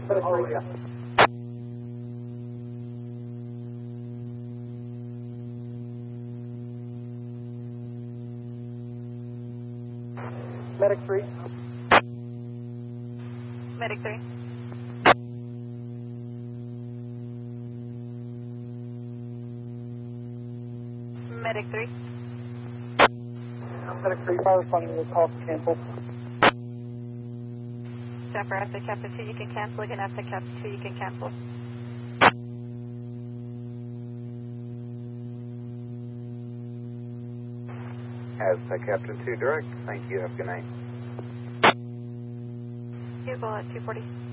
Oh, yeah. Medic 3. Medic 3. Medic 3. Medic 3, fire responding to the call to cancel. Jennifer, after Captain 2, you can cancel. Again, after Captain 2, you can cancel. As Captain 2 direct, thank you, have a good night. Google at 240.